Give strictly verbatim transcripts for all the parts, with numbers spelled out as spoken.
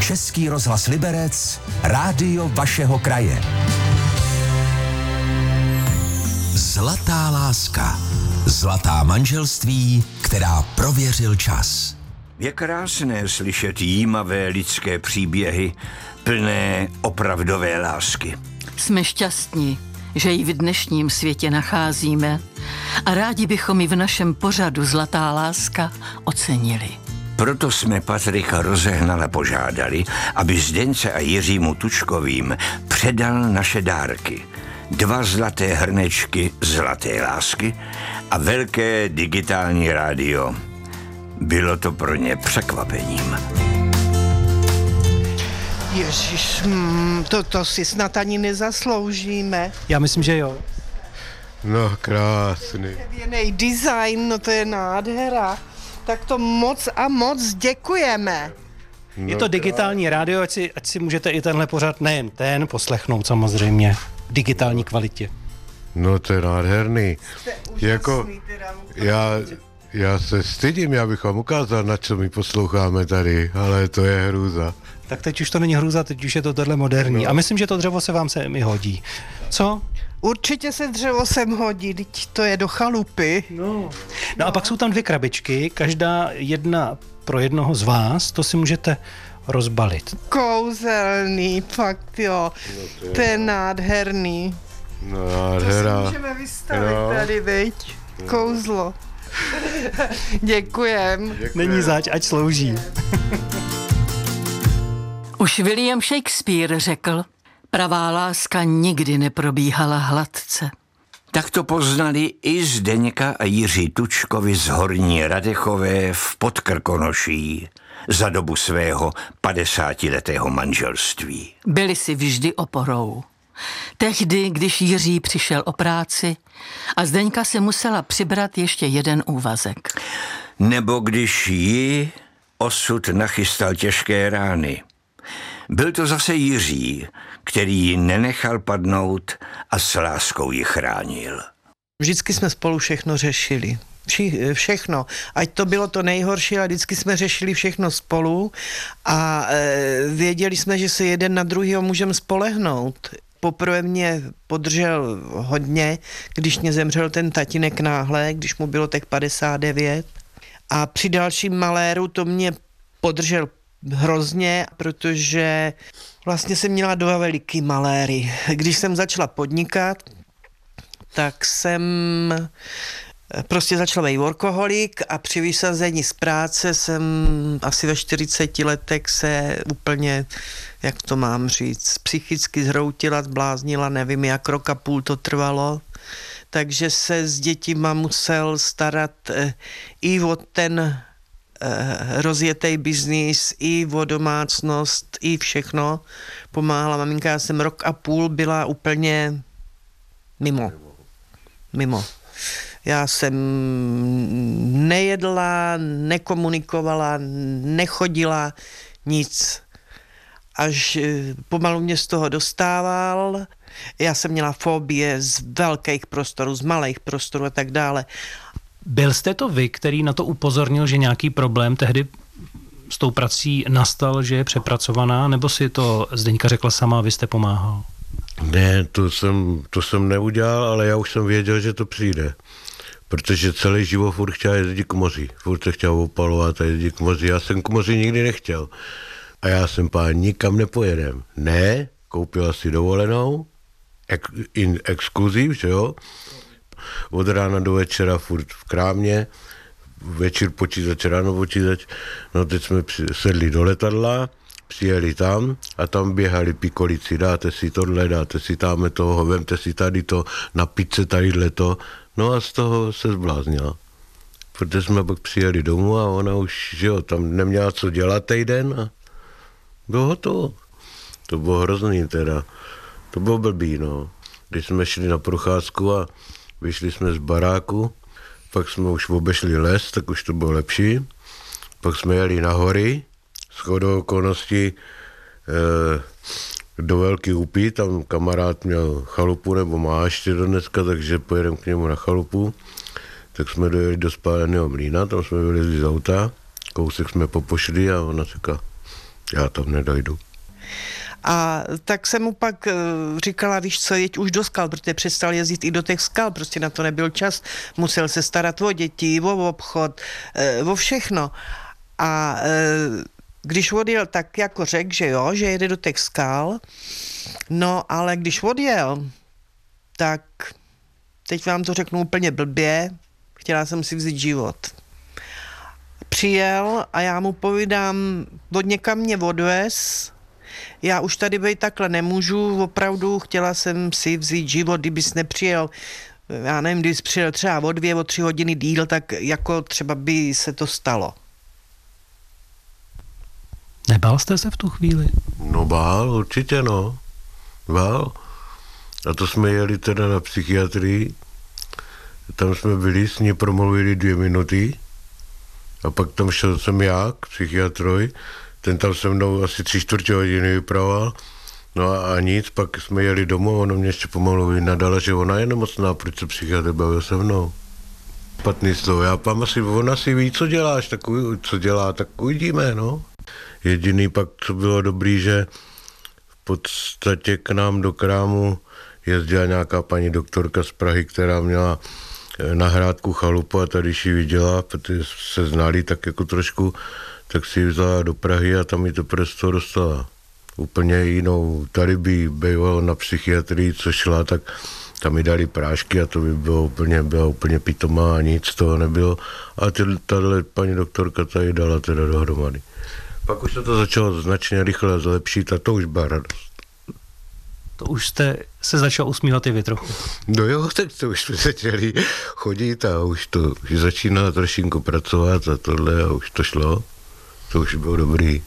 Český rozhlas Liberec, rádio vašeho kraje. Zlatá láska. Zlatá manželství, která prověřil čas. Je krásné slyšet jímavé lidské příběhy, plné opravdové lásky. Jsme šťastní, že ji v dnešním světě nacházíme a rádi bychom ji v našem pořadu Zlatá láska ocenili. Proto jsme Patrika Rozehnala požádali, aby Zdeňce a Jiřímu Tučkovým předal naše dárky. Dva zlaté hrnečky Zlaté lásky a velké digitální rádio. Bylo to pro ně překvapením. Ježiš, to, to si snad ani nezasloužíme. Já myslím, že jo. No, krásný. Jiný design, no to je nádhera. Tak to moc a moc děkujeme. No, je to digitální rádio, ať si, ať si můžete i tenhle pořad, nejen ten, poslechnout samozřejmě v digitální kvalitě. No to je nádherný. Jako, já, já se stydím, já bych vám ukázal, na co my posloucháme tady, ale to je hrůza. Tak teď už to není hrůza, teď už je to tohle moderní. No. A myslím, že to dřevo se vám se mi hodí. Co? Určitě se dřevo sem hodí, teď to je do chalupy. No. No a pak jsou tam dvě krabičky, každá jedna pro jednoho z vás, to si můžete rozbalit. Kouzelný, fakt jo, no to, je... to je nádherný. No nádhera. To si můžeme vystavit no. Tady, viď? No. Kouzlo. Děkujem. Děkujem. Není zač, ať slouží. Už William Shakespeare řekl, pravá láska nikdy neprobíhala hladce. Tak to poznali i Zdeňka a Jiří Tučkovi z Horní Radechové v Podkrkonoší za dobu svého padesátiletého manželství. Byli si vždy oporou. Tehdy, když Jiří přišel o práci a Zdeňka se musela přibrat ještě jeden úvazek. Nebo když ji osud nachystal těžké rány. Byl to zase Jiří, který ji nenechal padnout a s láskou ji chránil. Vždycky jsme spolu všechno řešili. Vši, všechno. Ať to bylo to nejhorší, ale vždycky jsme řešili všechno spolu a e, věděli jsme, že se jeden na druhýho můžeme spolehnout. Poprvé mě podržel hodně, když mě zemřel ten tatínek náhle, když mu bylo tak padesát devět. A při dalším maléru to mě podržel hrozně, protože vlastně jsem měla dva veliký maléry. Když jsem začala podnikat, tak jsem prostě začala být workoholik a při vysazení z práce jsem asi ve čtyřiceti letech se úplně, jak to mám říct, psychicky zhroutila, zbláznila, nevím, jak rok a půl to trvalo. Takže se s dětima musel starat i o ten rozjetý biznis, i o domácnost, i všechno. Pomáhala maminka, já jsem rok a půl byla úplně mimo. Mimo. Já jsem nejedla, nekomunikovala, nechodila, nic. Až pomalu mě z toho dostával. Já jsem měla fobie z velkých prostorů, z malých prostorů a tak dále. Byl jste to vy, který na to upozornil, že nějaký problém tehdy s tou prací nastal, že je přepracovaná, nebo si to Zdeňka řekla sama a vy jste pomáhal? Ne, to jsem, to jsem neudělal, ale já už jsem věděl, že to přijde. Protože celý život furt chtěl jezdit k moři. Furt se chtěl opalovat a jezdit k moři. Já jsem k moři nikdy nechtěl. A já jsem pán, nikam nepojedem. Ne, koupila si dovolenou, ex, in exkluziv, že jo? Od rána do večera furt v krámě, večer počítač, ráno počítač. No teď jsme sedli do letadla, přijeli tam a tam běhali pikolici, dáte si tohle, dáte si táme toho, vemte si tady to, napít se tadyhle to. No a z toho se zbláznila. Protože jsme pak přijeli domů a ona už, že jo, tam neměla co dělat týden a bylo hotovo. To bylo hrozný teda. To bylo blbý, no. Když jsme šli na procházku a vyšli jsme z baráku, pak jsme už obešli les, tak už to bylo lepší. Pak jsme jeli na hory, shodou okolností e, do Velký Úpy, tam kamarád měl chalupu, nebo má ještě do dneska, takže pojedeme k němu na chalupu. Tak jsme dojeli do Spáleného mlýna, tam jsme vylezli z auta, kousek jsme popošli a ona říká, Já tam nedojdu. A tak jsem mu pak říkala, víš co, jeď už do skal, protože přestal jezdit i do těch skal, prostě na to nebyl čas, musel se starat o děti, o obchod, o všechno. A když odjel, tak jako řekl, že jo, že jede do těch skal, no ale když odjel, tak teď vám to řeknu úplně blbě, chtěla jsem si vzít život. Přijel a já mu povídám, od někam mě odvez, já už tady být takhle nemůžu, opravdu chtěla jsem si vzít život, kdybys nepřijel, já nevím, kdybys přijel třeba o dvě, o tři hodiny díl, tak jako třeba by se to stalo. Nebál jste se v tu chvíli? No bál, určitě no. Bál. A to jsme jeli teda na psychiatrii. Tam jsme byli, s ní promluvili dvě minuty. A pak tam šel jsem já k psychiatrovi. Ten tam se mnou asi tři čtvrtě hodiny vypravoval. No a, a nic, pak jsme jeli domů, ono mě ještě pomalu vynadala, že ona je nemocná, proč se psychiatr bavil se mnou. Špatný slovo, já pám asi, ona si ví, co děláš, tak, co dělá, tak uvidíme, no. Jediný pak, co bylo dobrý, že v podstatě k nám do krámu jezdila nějaká paní doktorka z Prahy, která měla na Hrádku chalupu a tady, když ji viděla, protože se znali tak jako trošku, tak si ji vzala do Prahy a tam ji to prostě dostala. Úplně jinou. Tady by bývalo na psychiatrii, co šla, tak tam mi dali prášky a to by bylo úplně, byla úplně pitomá a nic z toho nebylo. A tahle paní doktorka tady dala teda dohromady. Pak už se to začalo značně rychle zlepšit a to už byla radost. To už jste se začal usmívat i vy trochu. No jo, tak to už jsme začali chodit a už to už začínalo trošinku pracovat a tohle a už to šlo. To už bylo dobrý.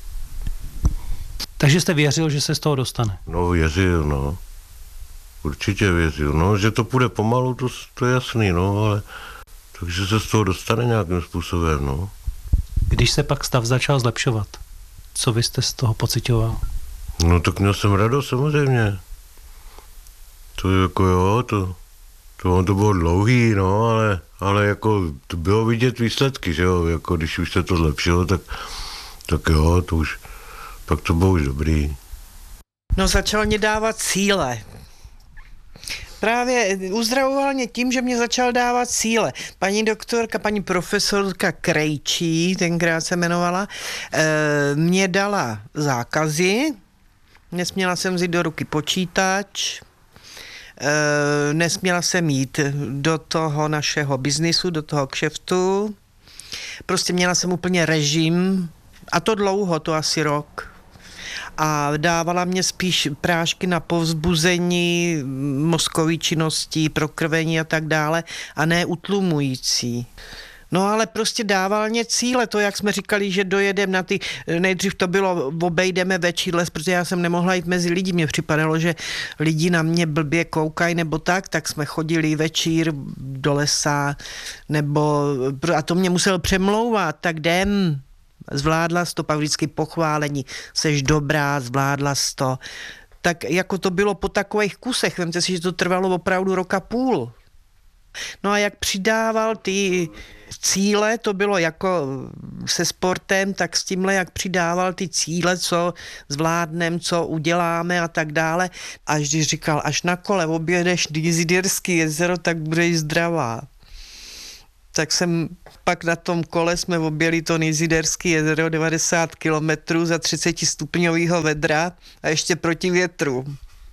Takže jste věřil, že se z toho dostane? No věřil, no. Určitě věřil, no, že to půjde pomalu, to, to je jasný, no, ale takže se z toho dostane nějakým způsobem, no. Když se pak stav začal zlepšovat, co vy jste z toho pocitoval? No tak měl jsem radost, samozřejmě. To jako jo, to, to, to bylo dlouhý, no, ale, ale jako to bylo vidět výsledky, že jo, jako když už se to zlepšilo, tak, tak jo, to už, pak to bylo už dobrý. No začal mě dávat cíle. Právě uzdravoval mě tím, že mě začal dávat cíle. Paní doktorka, paní profesorka Krejčí, tenkrát se jmenovala, e, mě dala zákazy, nesměla jsem vzít do ruky počítač, e, nesměla jsem jít do toho našeho biznisu, do toho kšeftu, prostě měla jsem úplně režim, a to dlouho, to asi rok. A dávala mě spíš prášky na povzbuzení mozkové činnosti, prokrvení a tak dále, a ne utlumující. No ale prostě dával mě cíle, to jak jsme říkali, že dojedem na ty, nejdřív to bylo, obejdeme větší les, protože já jsem nemohla jít mezi lidi, mně připadalo, že lidi na mě blbě koukají nebo tak, tak jsme chodili večír do lesa, nebo, a to mě musel přemlouvat, tak jdem. Zvládla jsi to, pak vždycky pochválení, seš dobrá, zvládla jsi to. Tak jako to bylo po takových kusech, vemte si, že to trvalo opravdu roka půl. No a jak přidával ty cíle, to bylo jako se sportem, tak s tímhle, jak přidával ty cíle, co zvládnem, co uděláme a tak dále. Až když říkal, až na kole objedeš Niziderský jezero, tak budeš zdravá. Tak jsem pak na tom kole jsme objeli to Niziderský jezero devadesát kilometrů za třicet stupňového vedra a ještě proti větru.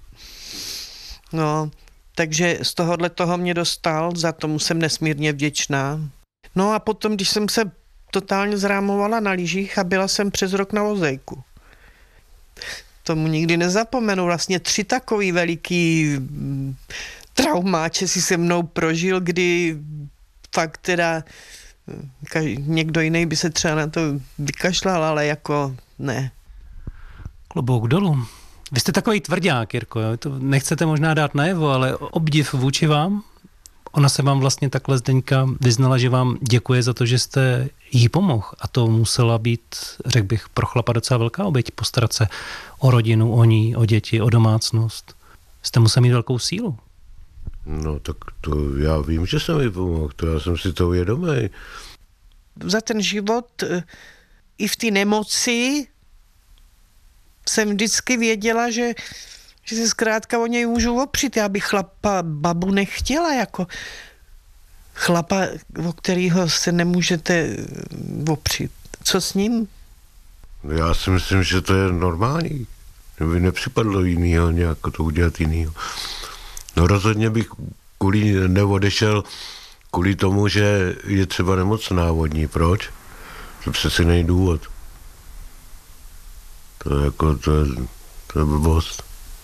No, takže z tohohle toho mě dostal, za tomu jsem nesmírně vděčná. No a potom, když jsem se totálně zrámovala na lyžích a byla jsem přes rok na vozejku. Tomu nikdy nezapomenu, vlastně tři takový veliký traumáče si se mnou prožil, kdy fakt teda někdo jiný by se třeba na to vykašlal, ale jako ne. Klobouk dolů. Vy jste takový tvrdák, Jirko, jo? To nechcete možná dát najevo, ale obdiv vůči vám. Ona se vám vlastně takhle Zdeňka vyznala, že vám děkuje za to, že jste jí pomohl. A to musela být, řekl bych, pro chlapa docela velká oběť, postarat se o rodinu, o ní, o děti, o domácnost. Jste musel mít velkou sílu. No tak to já vím, že jsem jí pomohl, to já jsem si to uvědomil. Za ten život i v té nemoci jsem vždycky věděla, že, že se zkrátka o něj můžu opřít. Já bych chlapa, babu nechtěla, jako chlapa, o kterého se nemůžete opřít. Co s ním? Já si myslím, že to je normální. By nepřipadlo jinýho nějak to udělat jinýho. No rozhodně bych kvůli neodešel kvůli tomu, že je třeba nemocná vodní. Proč? To přeci není důvod. To je jako, to je, to je blbost.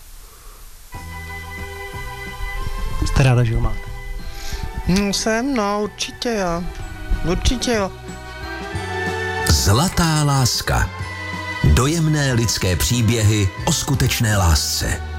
Jste ráda, že ho máte? No jsem, no, určitě jo. Určitě jo. Zlatá láska. Dojemné lidské příběhy o skutečné lásce.